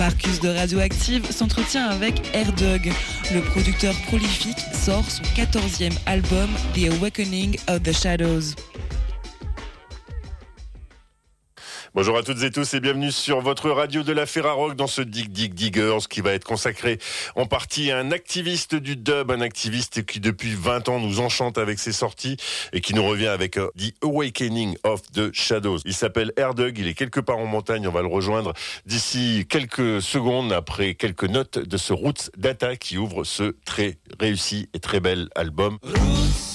Marcus de Radioactive s'entretient avec Air-Dog. Le producteur prolifique sort son 14e album The Awakening of the Shadows. Bonjour à toutes et tous et bienvenue sur votre radio de la Ferrarock dans ce Dig Dig Diggers qui va être consacré en partie à un activiste du dub, un activiste qui depuis 20 ans nous enchante avec ses sorties et qui nous revient avec The Awakening of the Shadows. Il s'appelle Air-Dog, il est quelque part en montagne, on va le rejoindre d'ici quelques secondes après quelques notes de ce Roots Data qui ouvre ce très réussi et très bel album. Roots.